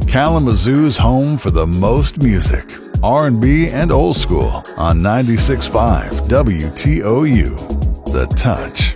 Kalamazoo's home for the most music, R&B and old school on 96.5 WTOU. The Touch.